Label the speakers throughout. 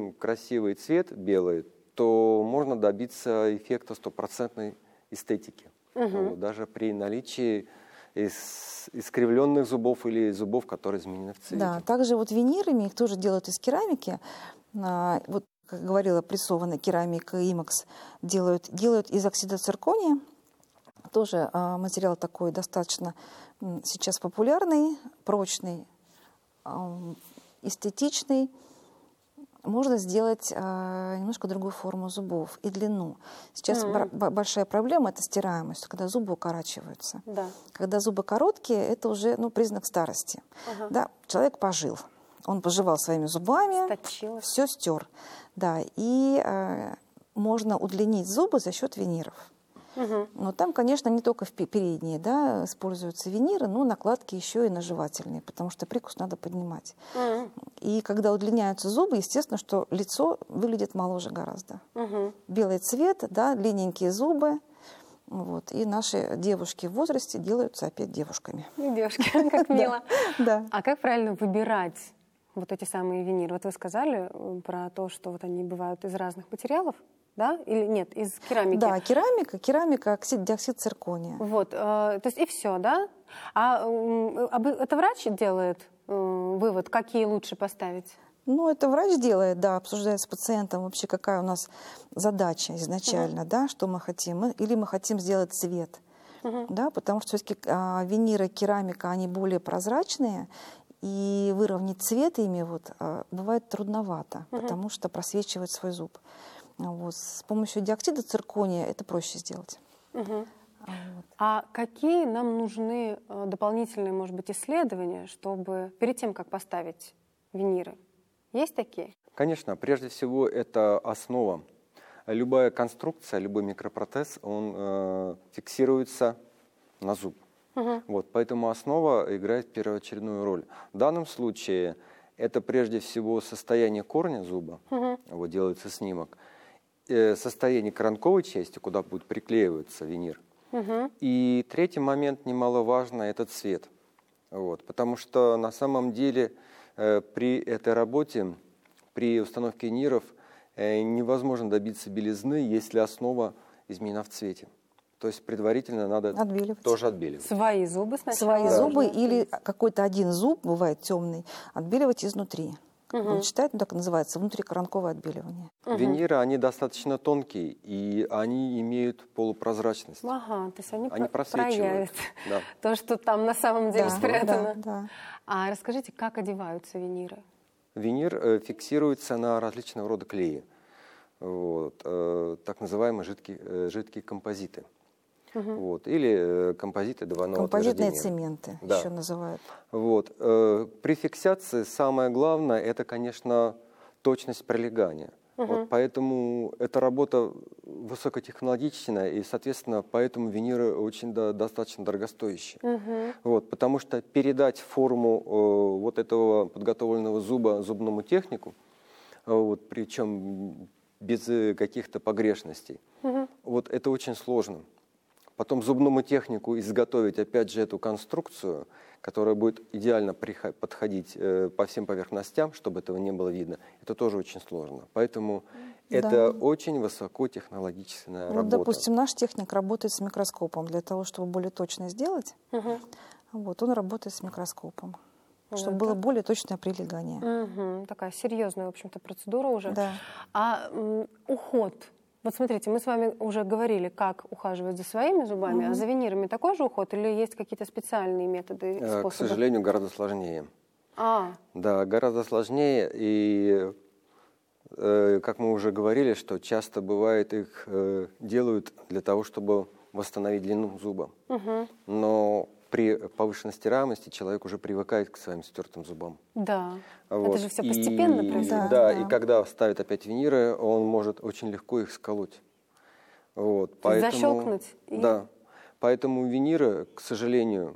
Speaker 1: очень красивый цвет белый, то можно добиться эффекта стопроцентной эстетики. Вот, даже при наличии искривленных зубов или зубов, которые изменены в цвете.
Speaker 2: Да, также вот винирами их тоже делают из керамики. Вот, как говорила, прессованная керамика IMAX делают из оксида циркония. Тоже материал такой достаточно сейчас популярный, прочный, эстетичный. Можно сделать немножко другую форму зубов и длину. Сейчас большая проблема – это стираемость, когда зубы укорачиваются.
Speaker 3: Да.
Speaker 2: Когда зубы короткие, это уже признак старости. Да, человек пожил. Он пожевал своими зубами, все стер. Да, и можно удлинить зубы за счет виниров. Но там, конечно, не только в передние, да, используются виниры, но накладки еще и на жевательные, потому что прикус надо поднимать. И когда удлиняются зубы, естественно, что лицо выглядит моложе гораздо. Белый цвет, да, длинненькие зубы. Вот. И наши девушки в возрасте делаются опять девушками.
Speaker 3: Девушки, как мило.
Speaker 2: Да.
Speaker 3: А как правильно выбирать вот эти самые виниры? Вот вы сказали про то, что вот они бывают из разных материалов. Да? Или нет, из керамики?
Speaker 2: Да, керамика, диоксид циркония.
Speaker 3: Вот, то есть и все, да? А это врач делает вывод, какие лучше поставить?
Speaker 2: Ну, это врач делает, да, обсуждает с пациентом вообще, какая у нас задача изначально, да, что мы хотим. Или мы хотим сделать цвет, да, потому что все-таки виниры, керамика, они более прозрачные, и выровнять цвет ими бывает трудновато, потому что просвечивает свой зуб. Вот. С помощью диоксида циркония это проще сделать.
Speaker 3: А какие нам нужны дополнительные, может быть, исследования, чтобы перед тем, как поставить виниры? Есть такие?
Speaker 1: Конечно. Прежде всего, это основа. Любая конструкция, любой микропротез, он фиксируется на зуб. Вот, поэтому основа играет первоочередную роль. В данном случае это прежде всего состояние корня зуба. Вот, делается снимок. Состояние коронковой части, куда будет приклеиваться винир. И третий момент, немаловажно, это цвет. Вот, потому что на самом деле при этой работе, при установке виниров, невозможно добиться белизны, если основа изменена в цвете. То есть предварительно надо тоже отбеливать.
Speaker 3: Свои зубы сначала?
Speaker 2: Свои зубы или какой-то один зуб, бывает темный, отбеливать изнутри. Он считает, так называется, внутрикоронковое отбеливание.
Speaker 1: Виниры, они достаточно тонкие, и они имеют полупрозрачность.
Speaker 3: Ага, то есть они
Speaker 1: просвечивают. Да.
Speaker 3: То, что там на самом деле спрятано.
Speaker 2: Да.
Speaker 3: А расскажите, как одеваются виниры?
Speaker 1: Винир фиксируется на различного рода клеи. Вот, так называемые жидкие композиты. Вот, или композиты двойного
Speaker 2: композитные
Speaker 1: отверждения.
Speaker 2: цементы
Speaker 1: Да.
Speaker 2: еще называют.
Speaker 1: Вот, при фиксации самое главное, это, конечно, точность прилегания. Вот, поэтому эта работа высокотехнологичная, и, соответственно, поэтому виниры очень достаточно дорогостоящие. Вот, потому что передать форму вот этого подготовленного зуба зубному технику, вот, причем без каких-то погрешностей, вот, это очень сложно. Потом зубному технику изготовить, опять же, эту конструкцию, которая будет идеально подходить по всем поверхностям, чтобы этого не было видно, это тоже очень сложно. Поэтому это очень высокотехнологичная работа.
Speaker 2: Допустим, наш техник работает с микроскопом для того, чтобы более точно сделать. Вот, он работает с микроскопом, чтобы было более точное прилегание.
Speaker 3: Такая серьезная, в общем-то, процедура уже.
Speaker 2: Да.
Speaker 3: А уход? Вот смотрите, мы с вами уже говорили, как ухаживать за своими зубами, а за винирами такой же уход или есть какие-то специальные методы и способы?
Speaker 1: К сожалению, гораздо сложнее.
Speaker 3: Да,
Speaker 1: гораздо сложнее. И, как мы уже говорили, что часто бывает, их делают для того, чтобы восстановить длину зуба. Но при повышенной стираемости человек уже привыкает к своим стертым зубам.
Speaker 3: Да,
Speaker 1: вот.
Speaker 3: Это же все постепенно происходит.
Speaker 1: Да, и когда ставит опять виниры, он может очень легко их сколоть. Вот. Поэтому,
Speaker 3: защелкнуть?
Speaker 1: Да. Поэтому виниры, к сожалению,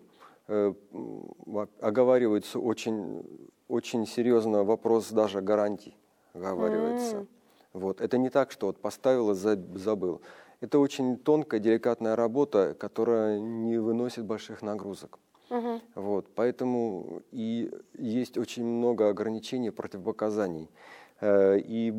Speaker 1: оговариваются очень, очень серьезно, вопрос даже гарантий оговаривается. Вот. Это не так, что вот поставил и забыл. Это очень тонкая, деликатная работа, которая не выносит больших нагрузок. Вот, поэтому и есть очень много ограничений, противопоказаний. И